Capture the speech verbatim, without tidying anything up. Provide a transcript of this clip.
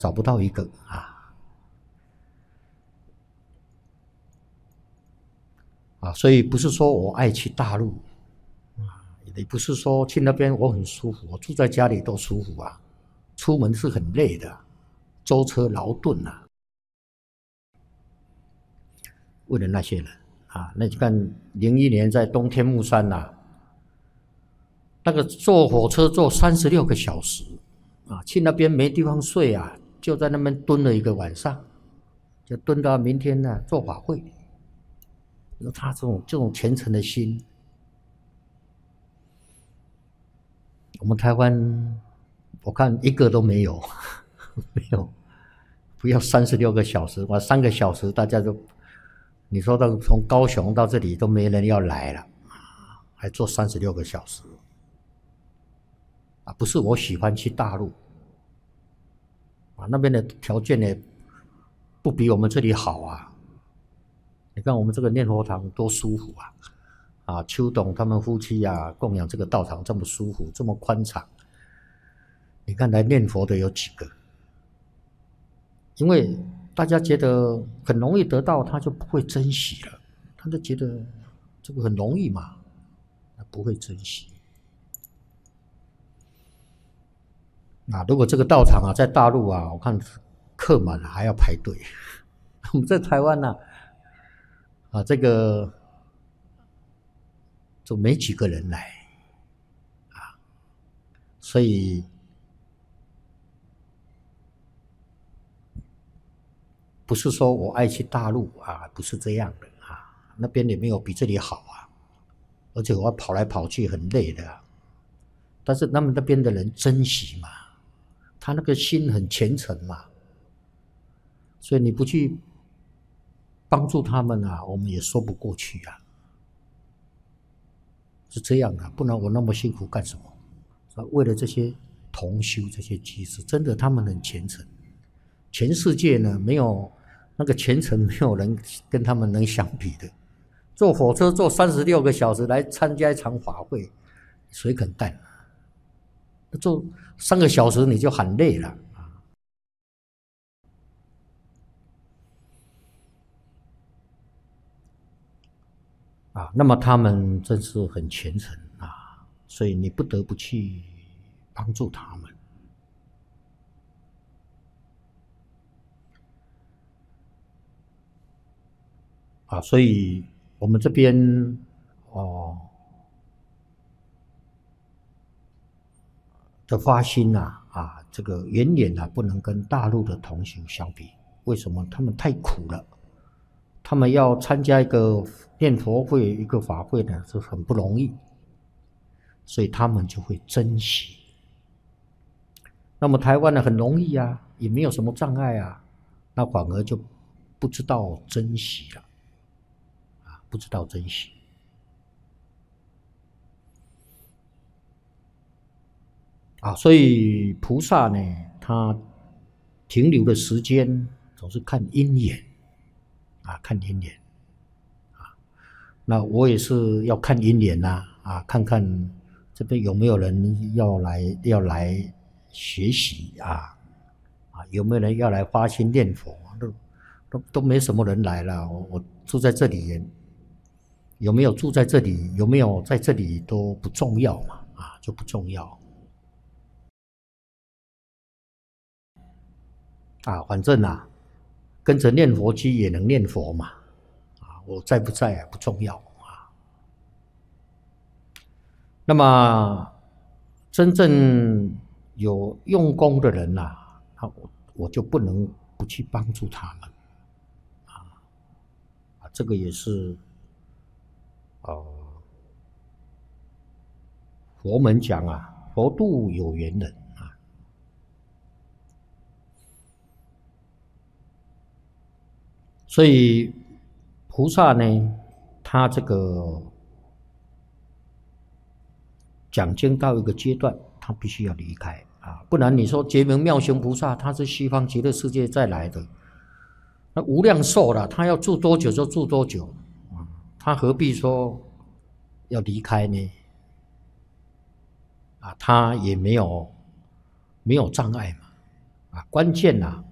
找不到一个啊啊，所以不是说我爱去大陆啊，也不是说去那边我很舒服，我住在家里都舒服啊，出门是很累的，舟车劳顿啊。为了那些人啊，那你看零一年在东天木山呐、啊，那个坐火车坐三十六个小时啊，去那边没地方睡啊，就在那边蹲了一个晚上，就蹲到明天呢做法会。他这种这种虔诚的心，我们台湾我看一个都没有，没有，不要三十六个小时，哇，三个小时大家都，你说到从高雄到这里都没人要来了，还坐三十六个小时，啊，不是我喜欢去大陆，啊，那边的条件呢不比我们这里好啊。你看我们这个念佛堂多舒服啊！啊，邱董他们夫妻啊，供养这个道场这么舒服，这么宽敞。你看来念佛的有几个？因为大家觉得很容易得到，他就不会珍惜了，他就觉得这个很容易嘛，他不会珍惜。啊，如果这个道场啊在大陆啊，我看客满了还要排队。我们在台湾呢、啊。啊，这个就没几个人来啊，所以不是说我爱去大陆啊，不是这样的啊，那边也没有比这里好啊，而且我要跑来跑去很累的、啊，但是他们那边的人珍惜嘛，他那个心很虔诚嘛，所以你不去帮助他们啊，我们也说不过去啊。是这样的，不然我那么辛苦干什么？为了这些同修、这些居士，真的他们很虔诚。全世界呢，没有那个虔诚，没有人跟他们能相比的。坐火车坐三十六个小时来参加一场法会，谁肯干？坐三个小时你就喊累了。啊，那么他们真是很虔诚啊，所以你不得不去帮助他们。啊，所以我们这边哦的发心啊，啊，这个远远啊不能跟大陆的同行相比。为什么？他们太苦了，他们要参加一个念佛会、一个法会呢，是很不容易，所以他们就会珍惜。那么台湾呢，很容易啊，也没有什么障碍啊，那反而就不知道珍惜了，啊，不知道珍惜。啊，所以菩萨呢，他停留的时间总是看因缘，啊，看因缘，啊，那我也是要看因缘呐，啊，看看这边有没有人要来要来学习啊，啊，有没有人要来发心念佛，都都都没什么人来了，我我住在这里，有没有住在这里，有没有在这里都不重要嘛，啊，就不重要。啊，反正啊，跟着念佛机也能念佛嘛，啊，我在不在啊不重要啊。那么真正有用功的人呐、啊，那我我就不能不去帮助他们，啊，啊，这个也是，呃，佛门讲啊，佛度有缘人啊，所以菩萨呢，他这个讲经到一个阶段，他必须要离开啊，不然你说觉明妙行菩萨，他是西方极乐世界再来的，那无量寿了，他要住多久就住多久啊，他何必说要离开呢？啊，他也没有没有障碍嘛， 啊，关键呐、